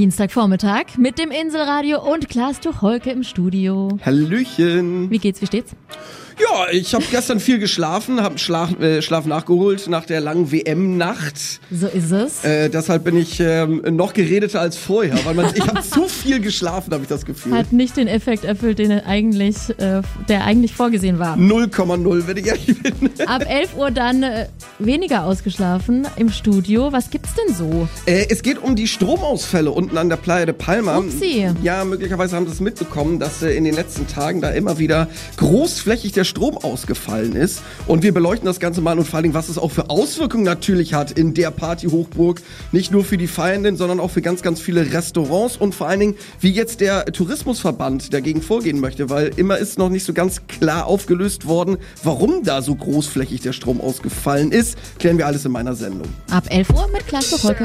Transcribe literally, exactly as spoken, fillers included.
Dienstagvormittag mit dem Inselradio und Klaas Tucholke im Studio. Hallöchen. Wie geht's, wie steht's? Ja, ich habe gestern viel geschlafen, habe Schlaf, äh, Schlaf nachgeholt nach der langen W M-Nacht. So ist es. Äh, deshalb bin ich ähm, noch geredeter als vorher, weil man, ich habe zu viel geschlafen, habe ich das Gefühl. Hat nicht den Effekt erfüllt, den er eigentlich, äh, der eigentlich vorgesehen war. null Komma null, wenn ich ehrlich bin. Ab elf Uhr dann äh, weniger ausgeschlafen im Studio. Was gibt's denn so? Äh, es geht um die Stromausfälle unten an der Playa de Palma. Upsi. Ja, möglicherweise haben Sie es mitbekommen, dass äh, in den letzten Tagen da immer wieder großflächig der Strom ausgefallen ist. Und wir beleuchten das Ganze mal und vor allen Dingen, was es auch für Auswirkungen natürlich hat in der Partyhochburg. Nicht nur für die Feiernden, sondern auch für ganz, ganz viele Restaurants und vor allen Dingen, wie jetzt der Tourismusverband dagegen vorgehen möchte, weil immer ist noch nicht so ganz klar aufgelöst worden, warum da so großflächig der Strom ausgefallen ist. Klären wir alles in meiner Sendung. Ab elf Uhr mit Klaas Tucholke.